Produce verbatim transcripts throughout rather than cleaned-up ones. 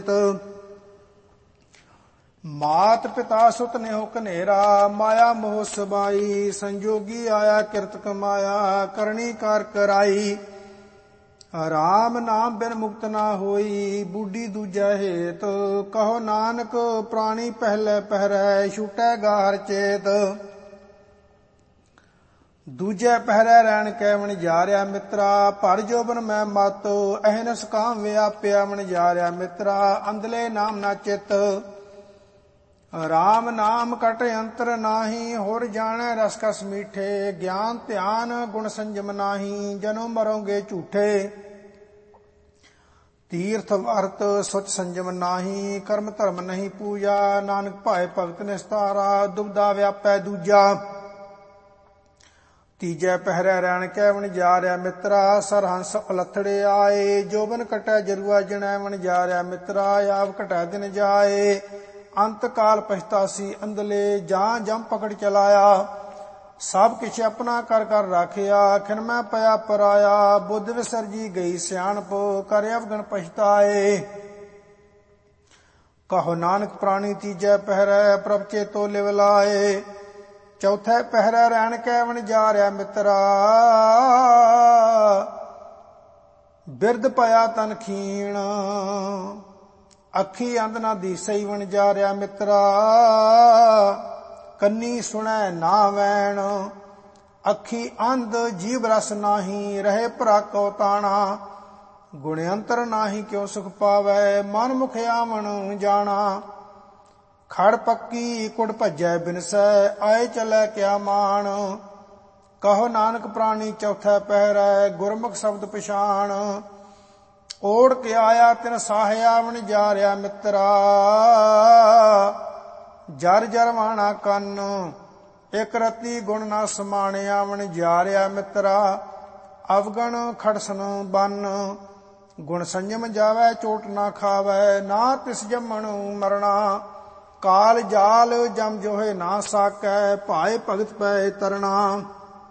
ਮਾਤ ਪਿਤਾ ਸੁਤ ਨੇਹੁ ਕਨੇਰਾ, ਮਾਇਆ ਮੋਹ ਸਬਾਈ। ਸੰਜੋਗੀ ਆਇਆ ਕਿਰਤ ਕਮਾਇਆ, ਕਰਨੀ ਕਾਰ ਕਰਾਈ। ਰਾਮ ਨਾਮ ਬਿਨ ਮੁਕਤ ਨਾ ਹੋਈ, ਬੁੱਢੀ ਦੂਜਾ ਹੇਤ। ਕਹੋ ਨਾਨਕ ਪ੍ਰਾਣੀ ਪਹਿਲੇ ਪਹਿਰੈ, ਛੂਟੈ ਗਾਹਰ ਚੇਤ। ਦੂਜੇ ਪਹਿਰੇ ਰਹਿਣ ਕੈ ਵਣ ਜਾਰਿਆ ਮਿੱਤਰਾ, ਭਰ ਜੋਬਨ ਮੈਂ ਮਤ। ਅਹਨਸ ਕਾਮ ਵਿਆਪਿਆ ਵਣ ਜਾਰਿਆ ਮਿੱਤਰਾ, ਅੰਧਲੇ ਨਾਮ ਨਾ ਚਿਤ। ਰਾਮ ਨਾਮ ਕਟ ਅੰਤਰ ਨਾਹੀ, ਹੋਰ ਜਾਣੈ ਰਸ ਕਸ ਮੀਠੇ। ਗਿਆਨ ਧਿਆਨ ਗੁਣ ਸੰਜਮ ਨਾਹੀ, ਜਨੋ ਮਰੋਗੇ ਝੂਠੇ। ਤੀਰਥ ਵਰਤ ਸੁਚ ਸੰਜਮ ਨਾਹੀ, ਕਰਮ ਧਰਮ ਨਹੀਂ ਪੂਜਾ। ਨਾਨਕ ਭਾਏ ਭਗਤ ਨਿਸਤਾਰਾ, ਦੁਬਦਾ ਵਿਆਪੈ ਦੂਜਾ। ਤੀਜੈ ਪਹਿਰੇ ਰਹਿਣ ਕੈ ਵਣ ਜਾਰਿਆ ਮਿੱਤਰਾ, ਸਰਹੰਸ ਉਲੱਥੜੇ ਆਏ। ਜੋਬਨ ਕਟੈ ਜਰੂਆ ਜਣੈ ਵਣ ਜਾਰਿਆ ਮਿੱਤਰਾ, ਆਪ ਕਟੈ ਦਿਨ ਜਾਏ। ਅੰਤ ਕਾਲ ਪਛਤਾਸੀ ਅੰਧਲੇ, ਜਾਂ ਜਮ ਪਕੜ ਚਲਾਇਆ। ਸਭ ਕਿਛ ਆਪਣਾ ਕਰ ਕਰ ਰਾਖਿਆ, ਖਿਨਮੈ ਪਿਆ ਪਰਾਇਆ। ਬੁੱਧ ਵਿਸਰਜੀ ਗਈ ਸਿਆਣਪ, ਕਰ ਅਵਗਣ ਪਛਤਾਏ। ਕਹੋ ਨਾਨਕ ਪ੍ਰਾਣੀ ਤੀਜੈ ਪਹਿਰੈ, ਪ੍ਰਭ ਚੇਤੋ ਲਿਵ ਲਾਏ। ਚੌਥੇ ਪਹਿਰੇ ਰਹਿਣ ਕੈ ਵਣ ਜਾਰਿਆ ਮਿੱਤਰਾ, ਬਿਰਧ ਪਿਆ ਤਨ ਖੀਣ। ਅੱਖੀ ਅੰਧ ਨਾ ਦੀਸਈ ਵਣ ਜਾਰਿਆ ਮਿੱਤਰਾ, ਕੰਨੀ ਸੁਣੈ ਨਾ ਵੈਣ। ਅੱਖੀ ਅੰਧ ਜੀਵ ਰਸ ਨਾਹੀ, ਰਹੇ ਭਰਾ ਕੋ ਤਾਣਾ। ਗੁਣ ਅੰਤਰ ਨਾਹੀ ਕਿਉ ਸੁਖ ਪਾਵੈ, ਮਨ ਮੁਖ ਆਵਣ ਜਾਣਾ। ਖੜ ਪੱਕੀ ਕੁੜ ਭੱਜੈ ਬਿਨਸੈ, ਆਏ ਚਲੈ ਕਿਆ ਮਾਣ। ਕਹੋ ਨਾਨਕ ਪ੍ਰਾਣੀ ਚੌਥਾ ਪਹਿਰੈ, ਗੁਰਮੁਖ ਸ਼ਬਦ ਪਛਾਣ। ਓੜ ਕੇ ਆਇਆ ਤਿਨ ਸਾਹਿਆ ਵਣ ਜਾਰਿਆ ਮਿੱਤਰਾ, ਜਰ ਜਰ ਵਾਣਾ ਕੰਨ। ਇਕ ਰਤੀ ਗੁਣ ਨਾ ਸਮਾਣਿਆ ਵਣ ਜਾਰਿਆ ਮਿੱਤਰਾ, ਅਵਗਣ ਖੜਸਨ ਬੰਨ। ਗੁਣ ਸੰਜਮ ਜਾਵੈ ਚੋਟ ਨਾ ਖਾਵੈ, ਨਾ ਤਿਸ ਜੰਮਣ ਮਰਣਾ। ਕਾਲ ਜਾਲ ਜਮ ਜੋਹੇ ਨਾ ਸਾਕੈ, ਭਾਏ ਭਗਤ ਪੈ ਤਰਣਾ।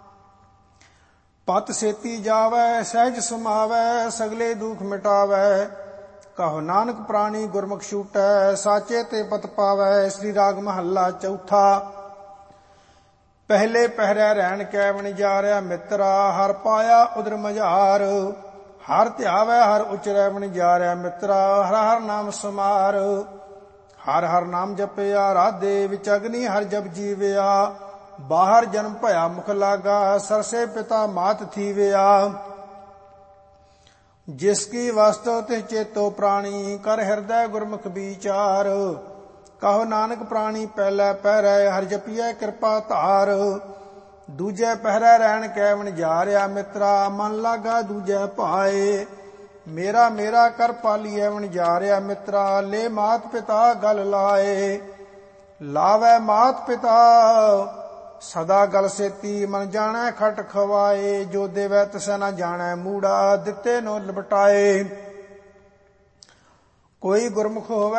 ਪਤ ਸੇਤੀ ਜਾਵੈ ਸਹਿਜ ਸਮਾਵੈ, ਸਗਲੇ ਦੁਖ ਮਿਟਾਵੈ। ਕਹੋ ਨਾਨਕ ਪ੍ਰਾਣੀ ਗੁਰਮੁਖ ਛੂਟੈ, ਸਾਚੇ ਤੇ ਪਤ ਪਾਵੈ। ਸ੍ਰੀ ਰਾਗ ਮਹੱਲਾ ਚੌਥਾ। ਪਹਿਲੇ ਪਹਿਰੇ ਰਹਿਣ ਕੈ ਵਣ ਜਾਰਿਆ ਮਿੱਤਰਾ, ਹਰ ਪਾਇਆ ਉਦਰ ਮਝਾਰ। ਹਰ ਧਿਆਵੈ ਹਰ ਉਚਰੈ ਵਣ ਜਾਰਿਆ ਮਿੱਤਰਾ, ਹਰ ਹਰ ਨਾਮ ਸਮਾਰ। ਹਰ ਹਰ ਨਾਮ ਜਪਿਆ ਰਾਧੇ, ਵਿੱਚ ਅਗਨੀ ਹਰ ਜਪ ਜੀਵਿਆ। ਬਾਹਰ ਜਨਮ ਭਇਆ ਮੁਖ ਲਾਗਾ, ਸਰਸੇ ਪਿਤਾ ਮਾਤ ਥੀਵਿਆ। ਜਿਸ ਕੀ ਵਸਤੁ ਤਿਸ ਚੇਤੋ ਪ੍ਰਾਣੀ, ਕਰ ਹਿਰਦੈ ਗੁਰਮੁਖ ਵਿਚਾਰ। ਕਹੋ ਨਾਨਕ ਪ੍ਰਾਣੀ ਪਹਿਲੇ ਪਹਿਰੈ, ਹਰ ਜਪੀਐ ਕਿਰਪਾ ਧਾਰ। ਦੂਜੇ ਪਹਿਰੇ ਰਹਿਣ ਕੈ ਵਣ ਜਾਰਿਆ ਮਿੱਤਰਾ, ਮਨ ਲਾਗਾ ਦੂਜੇ ਭਾਏ। ਮੇਰਾ ਮੇਰਾ ਕਰ ਪਾਲੀਐ ਵਣ ਜਾਰਿਆ ਮਿੱਤਰਾ, ਲੈ ਮਾਤ ਪਿਤਾ ਗਲ ਲਾਏ। ਲਾਵੈ ਮਾਤ ਪਿਤਾ ਸਦਾ ਗਲ ਸੇਤੀ, ਮਨ ਜਾਣੈ ਖਟ ਖਵਾਏ। ਜੋ ਦੇਵੈ ਤਿਸੈ ਨਾ ਜਾਣੈ ਮੂੜਾ, ਦਿੱਤੇ ਨੋ ਲਪਟਾਏ। ਕੋਈ ਗੁਰਮੁਖ ਹੋਵੈ